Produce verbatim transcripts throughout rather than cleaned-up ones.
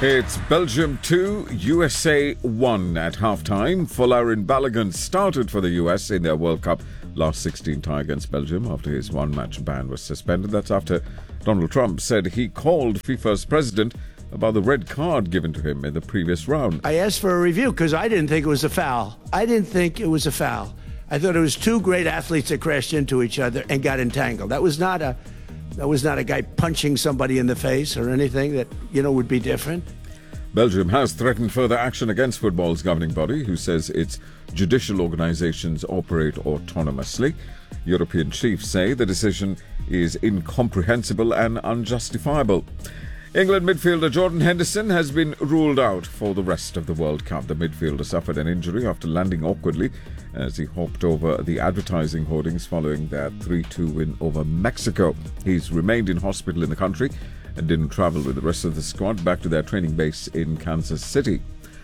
It's Belgium two, U S A one at halftime. Folarin Balogun started for the U S in their World Cup last sixteen tie against Belgium after his one-match ban was suspended. That's after Donald Trump said he called FIFA's president about the red card given to him in the previous round. I asked for a review because I didn't think it was a foul. I didn't think it was a foul. I thought it was two great athletes that crashed into each other and got entangled. That was not a that was not a guy punching somebody in the face or anything that, you know, would be different. Belgium has threatened further action against football's governing body, who says its judicial organisations operate autonomously. European chiefs say the decision is incomprehensible and unjustifiable. England midfielder Jordan Henderson has been ruled out for the rest of the World Cup. The midfielder suffered an injury after landing awkwardly as he hopped over the advertising hoardings following their three two win over Mexico. He's remained in hospital in the country and didn't travel with the rest of the squad back to their training base in Kansas City.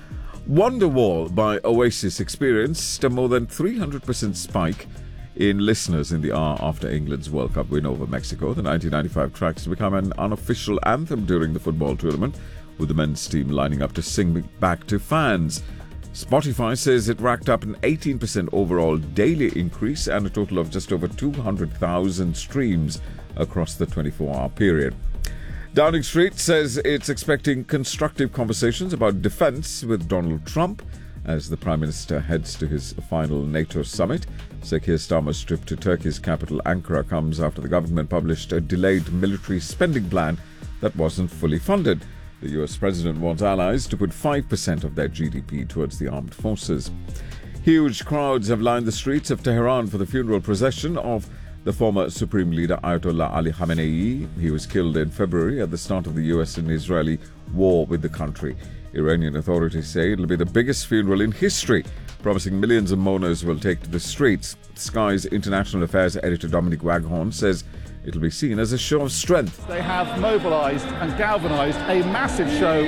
Wonderwall by Oasis experienced a more than three hundred percent spike in listeners in the hour after England's World Cup win over Mexico. The nineteen ninety-five track has become an unofficial anthem during the football tournament, with the men's team lining up to sing back to fans. Spotify says it racked up an eighteen percent overall daily increase and a total of just over two hundred thousand streams across the twenty-four hour period. Downing Street says it's expecting constructive conversations about defence with Donald Trump as the Prime Minister heads to his final NATO summit. Sir Keir Starmer's trip to Turkey's capital Ankara comes after the government published a delayed military spending plan that wasn't fully funded. The U S President wants allies to put five percent of their G D P towards the armed forces. Huge crowds have lined the streets of Tehran for the funeral procession of the former Supreme Leader Ayatollah Ali Khamenei. He was killed in February at the start of the U S and Israeli war with the country. Iranian authorities say it'll be the biggest funeral in history, promising millions of mourners will take to the streets. Sky's International Affairs editor Dominic Waghorn says it'll be seen as a show of strength. They have mobilised and galvanised a massive show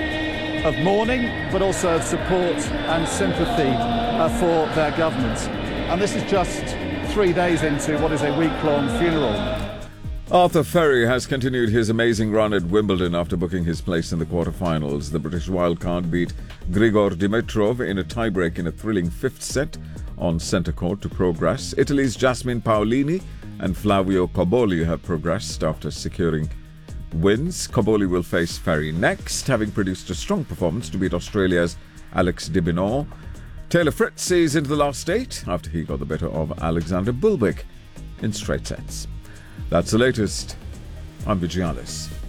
of, of mourning, but also of support and sympathy uh, for their government. And this is just three days into what is a week-long funeral. Arthur Ferry has continued his amazing run at Wimbledon after booking his place in the quarterfinals. The British wildcard beat Grigor Dimitrov in a tiebreak in a thrilling fifth set on centre court to progress. Italy's Jasmine Paolini and Flavio Cobolli have progressed after securing wins. Cobolli will face Ferry next, having produced a strong performance to beat Australia's Alex de Minaur. Taylor Fritz is into the last eight after he got the better of Alexander Bublik in straight sets. That's the latest. I'm Vigialis.